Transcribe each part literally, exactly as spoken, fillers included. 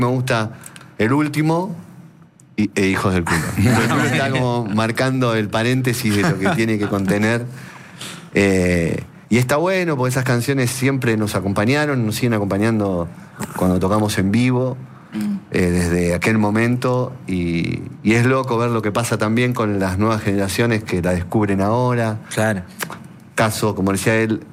Me gusta el último y, e Hijos del Culo. El culo está como marcando el paréntesis de lo que tiene que contener. Eh, y está bueno porque esas canciones siempre nos acompañaron, nos siguen acompañando cuando tocamos en vivo, eh, desde aquel momento. Y, y es loco ver lo que pasa también con las nuevas generaciones que la descubren ahora. Claro. Caso, como decía él,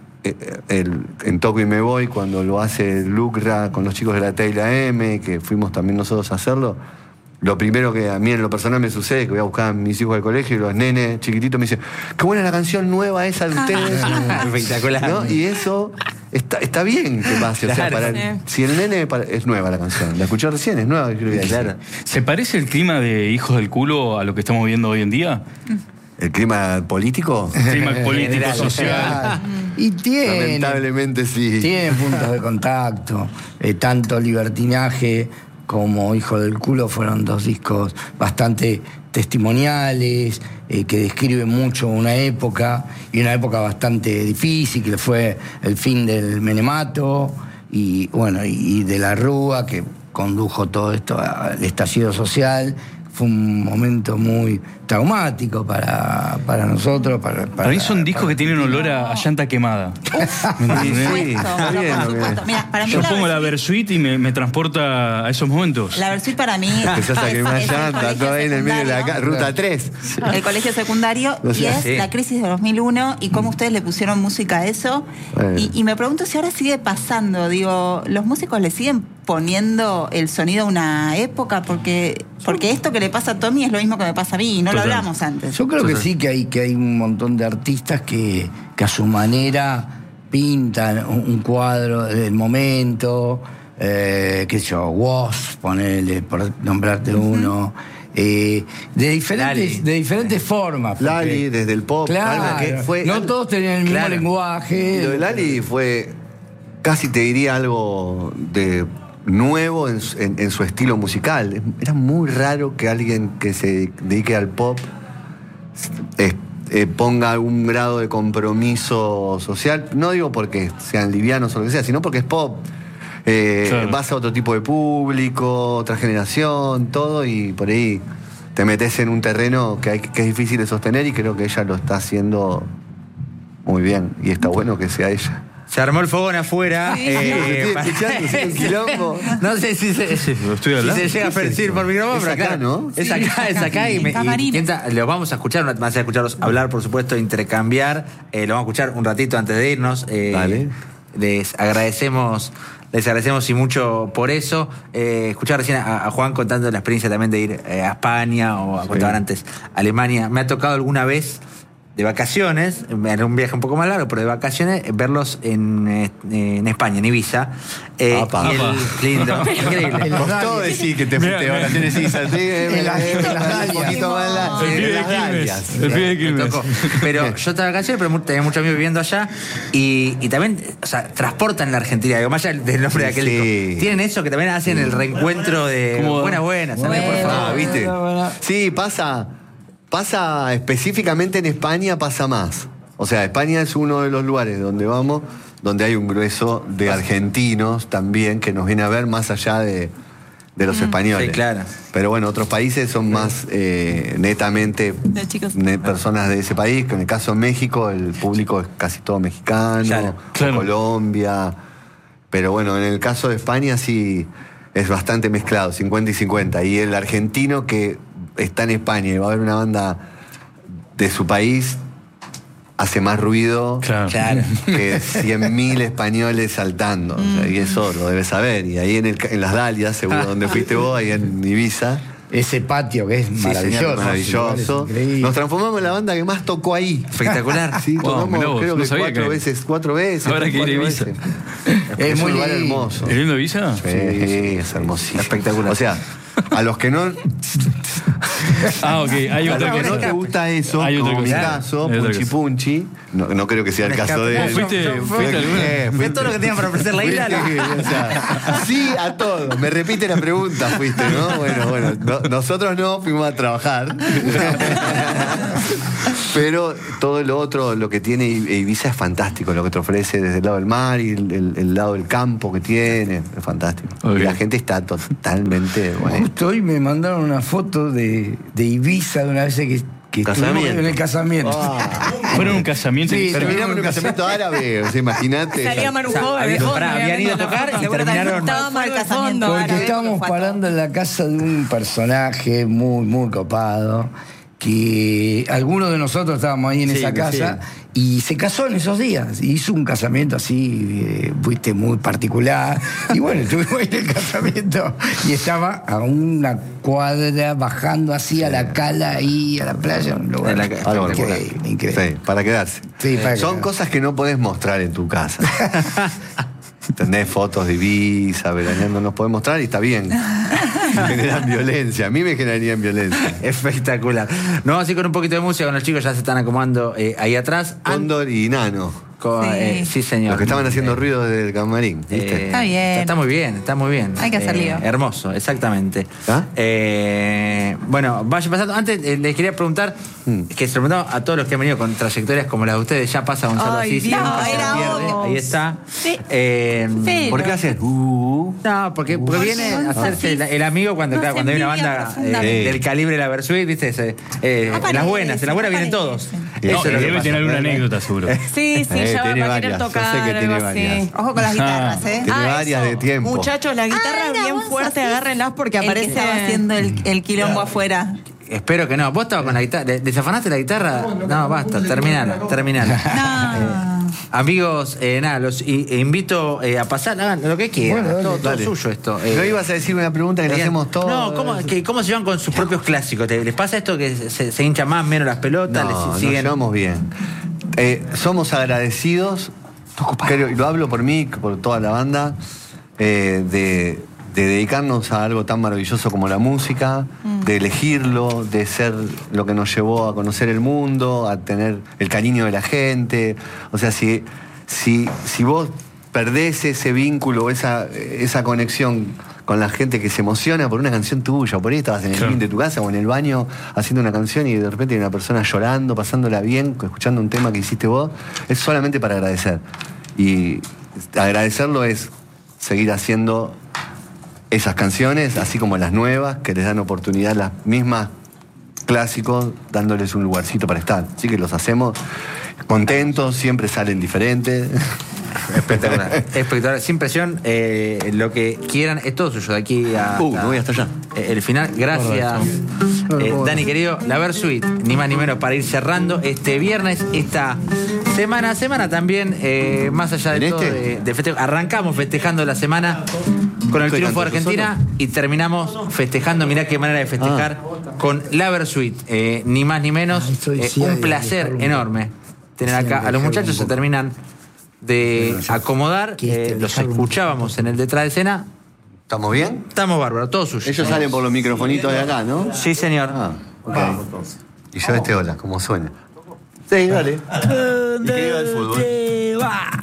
el, en Toco y Me Voy, cuando lo hace Lucra con los chicos de la T y la M, que fuimos también nosotros a hacerlo. Lo primero que a mí en lo personal me sucede es que voy a buscar a mis hijos del colegio y los nenes chiquititos me dicen, qué buena la canción nueva esa de ustedes. Espectacular. ¿No? Y eso está, está bien que pase. Claro, o sea, para el, si el nene para, es nueva la canción, la escuché recién, es nueva. Creo que claro. ¿Se parece el clima de Hijos del Culo a lo que estamos viendo hoy en día? ¿El clima político? El clima político, social. Y tiene. Lamentablemente sí. Tiene puntos de contacto. Eh, tanto Libertinaje como Hijo del Culo fueron dos discos bastante testimoniales, eh, que describen mucho una época, y una época bastante difícil, que fue el fin del menemato, y bueno, y de la Rúa, que condujo todo esto al estallido social. Fue un momento muy traumático para, para nosotros. Para, para, para mí son discos para... que tienen olor a, a llanta quemada. Por supuesto, bien, por supuesto. Mira, para mí yo la pongo Versuit, la Versuit y me, me transporta a esos momentos. La Versuit para mí empezás a quemar llanta, todo ahí en el medio de la ca- ruta tres. El colegio secundario, O sea, y es sí. la crisis de dos mil uno y cómo ustedes le pusieron música a eso. Bueno. Y, y me pregunto si ahora sigue pasando. Digo, ¿los músicos le siguen poniendo el sonido a una época? Porque, porque esto que le pasa a Tommy es lo mismo que me pasa a mí, y no Total. lo hablamos antes. Yo creo que sí, que hay, que hay un montón de artistas que, que a su manera pintan un, un cuadro del momento, eh, qué sé yo, Woz, ponele, por nombrarte uh-huh. uno, eh, de diferentes, de diferentes formas. Porque, Lali, desde el pop. claro, algo que fue, no todos tenían el mismo claro. lenguaje. Lo de Lali fue, casi te diría algo de nuevo en, en, en su estilo musical. Era muy raro que alguien que se dedique al pop eh, eh, ponga algún grado de compromiso social. No digo porque sean livianos o lo que sea, sino porque es pop. Eh, claro. Vas a otro tipo de público, otra generación, todo, y por ahí te metes en un terreno que, hay, que es difícil de sostener, y creo que ella lo está haciendo muy bien, y está bueno que sea ella. Se armó el fogón afuera. Sí. Eh, Estoy para- escuchando, ¿sí? Un quilombo. No sé si se, si Lo estoy hablando. se llega a percibir por micrófono, Es pero acá, claro, ¿no? Es acá, es acá. Y, me, y Camarines. intenta, los vamos a escuchar, más allá de escucharlos hablar, por supuesto, intercambiar. Eh, lo vamos a escuchar un ratito antes de irnos. Eh, Dale. Les agradecemos. Les agradecemos y mucho por eso. Eh, escuchar recién a, a Juan contando la experiencia también de ir eh, a España o a Sí. contaban antes Alemania. Me ha tocado alguna vez de vacaciones, en un viaje un poco más largo, pero de vacaciones, verlos en, eh, en España, en Ibiza. Eh, Apa. y el, Apa. lindo, increíble. Costó decir que te fuiste de vacaciones y Ibiza. Sí, En las- en las un Dalias. poquito más la- El pibe en de las Quilmes. Dalias. El pibe de Me Quilmes. tocó. Pero yo estaba de vacaciones, pero mu- tenía muchos amigos viviendo allá y, y también, o sea, transportan la Argentina, digo, más allá del nombre de aquel Sí. disco. Tienen eso que también hacen el reencuentro de ¿Cómo? buenas, buenas, ¿sabes? Por Bueno. favor. Ah, ¿viste? Bueno, bueno. Sí, pasa, pasa específicamente en España, pasa más. O sea, España es uno de los lugares donde vamos, donde hay un grueso de argentinos también que nos viene a ver más allá de, de los españoles. Sí, claro. Pero bueno, otros países son más eh, netamente De chicos. ne- personas de ese país, que en el caso de México el público es casi todo mexicano, Claro, o claro. Colombia. Pero bueno, en el caso de España sí es bastante mezclado, cincuenta y cincuenta. Y el argentino que está en España y va a ver una banda de su país, hace más ruido Claro. Claro. que cien mil españoles saltando. O sea, y eso lo debes saber. Y ahí en, el, en las Dalias, seguro donde fuiste vos, ahí en Ibiza. Ese patio que es Sí, maravilloso. señor, maravilloso. Es increíble. Nos transformamos en la banda que más tocó ahí. Espectacular. Sí, Wow, tocamos mirá vos, creo no que sabía cuatro que- veces, cuatro veces. Habrá que ir a cuatro Ibiza. veces. Es Es muy un lugar lindo. hermoso. ¿Es lindo Ibiza? Sí, es hermosísimo. Espectacular. O sea, a los que no Ah, ok. Hay otro Claro, que que no te gusta eso, Hay otra como mi cosa. caso, Hay otra punchi cosa. punchi. No, no creo que sea el Un caso de escape. él. ¿Fuiste, Yo- yo- fuiste alguna? Eh, ¿Fue todo lo que tenían para ofrecer la isla? Fuiste, o sea, sí a todo. Me repite la pregunta, fuiste, ¿no? Bueno, bueno, no- nosotros no fuimos a trabajar. Pero todo lo otro, lo que tiene Ibiza es fantástico, lo que te ofrece desde el lado del mar y el, el- el lado del campo que tiene, es fantástico. Ok. Y la gente está totalmente bueno. Justo hoy me mandaron una foto de, de Ibiza de una vez que, que Casamiento. estuvimos en el casamiento. Ah, Fueron un casamiento. Sí, terminamos en un casamiento árabe, o sea, imagínate. Salía Manu O sea, Joven, había- de fondo, pará, habían ido a tocar y Seguro terminaron. también Estaba fue el Manu de casamiento fondo. Porque árabe, estábamos fue a todo. parando en la casa de un personaje muy, muy copado, que algunos de nosotros estábamos ahí en Sí, esa que casa, sí. y se casó en esos días. Hizo un casamiento así, eh, viste, muy particular. Y bueno, estuvimos ahí en el casamiento y estaba a una cuadra bajando así a la cala, ahí a la playa. Un lugar En la ca- Algo increíble, hermoso. increíble. Sí, para quedarse. Sí, para Son quedarse. cosas que no podés mostrar en tu casa. ¿Entendés? Fotos de Ibiza, veraneando, no podés mostrar y está bien. Generan violencia. A mí me generarían violencia. Espectacular. Nos vamos a ir con un poquito de música, con los chicos ya se están acomodando eh, ahí atrás. An- Cóndor y Nano. con- Sí. eh, sí, señor. Los que estaban haciendo Eh, ruido desde el camarín. ¿Viste? Eh, Está bien. Está, está muy bien, está muy bien. Hay que hacer Eh, lío. Hermoso, exactamente. ¿Ah? Eh, bueno, vaya pasando. Antes eh, les quería preguntar, Mm. que se lo preguntamos a todos los que han venido con trayectorias como las de ustedes. Ya pasa Gonzalo Ay, Asís, Dios, nunca se era pierde. obvio. Ahí está. Sí. Eh, Sí. ¿Por qué haces? Uh, No, porque, porque viene a hacerse el, el amigo cuando, Nos claro, cuando hay una envidia banda profundamente. eh, del calibre de la Versuit, ¿viste? Se- eh, en las buenas, en las buenas vienen todos. Aparecen. No, Eso es lo que debe pasa. tener alguna anécdota, seguro. Sí, sí, Eh, ya va tiene a querer varias, yo sé tocar. que tiene algo varias. así. Ojo con las guitarras, ¿eh? Tiene varias de tiempo. Muchachos, la guitarra Ah, era bien vos, fuerte, Asís. agárrenlas porque El que aparece. estaba haciendo el, el quilombo afuera. Espero que no. ¿Vos estabas con la guitarra? ¿De- ¿Desafanaste la guitarra? No, basta, terminala, terminala. No. Amigos, eh, nada, los i- invito eh, a pasar, hagan lo que quieran, Bueno, dale, todo, todo dale. suyo esto. eh. ¿No ibas a decir una pregunta que le Digan, hacemos todos? No, ¿cómo, que, ¿cómo se llevan con sus propios clásicos? ¿Te- ¿Les pasa esto que se, se hinchan más menos las pelotas? No, ¿Les nos siguen? llevamos bien. Eh, somos agradecidos, creo, y lo hablo por mí, por toda la banda, eh, de, de dedicarnos a algo tan maravilloso como la música, de elegirlo, de ser lo que nos llevó a conocer el mundo, a tener el cariño de la gente. O sea, si, si, si vos perdés ese vínculo, esa, esa conexión con la gente que se emociona por una canción tuya, por ahí estabas en el Claro. living de tu casa o en el baño haciendo una canción y de repente hay una persona llorando, pasándola bien, escuchando un tema que hiciste vos, es solamente para agradecer. Y agradecerlo es seguir haciendo esas canciones, así como las nuevas, que les dan oportunidad, las mismas clásicos, dándoles un lugarcito para estar. Así que los hacemos contentos, siempre salen diferentes. Espectacular, espectacular, sin presión, eh, lo que quieran, es todo suyo de aquí a Uh, me voy hasta allá. el final. Gracias, eh, Dani querido. La Versuit, ni más ni menos para ir cerrando este viernes, esta semana, semana también, eh, más allá de ¿En todo, este? de, de festejo. Arrancamos festejando la semana con el Estoy triunfo de cantando Argentina solo. y terminamos festejando, mirá qué manera de festejar, con la Versuit, eh, ni más ni menos. Ay, estoy eh, decía un de placer dejarlo un enorme tener acá a los dejarlo muchachos, un se poco. terminan de acomodar, Quiste eh, los dejarlo un escuchábamos en el detrás de escena. ¿Estamos bien? Estamos bárbaros, todos suyos. Ellos salen por los microfonitos de acá, ¿no? Sí, señor. Ah, ok. Y yo este hola, como suena. Sí, dale. Y que viva el fútbol. Va.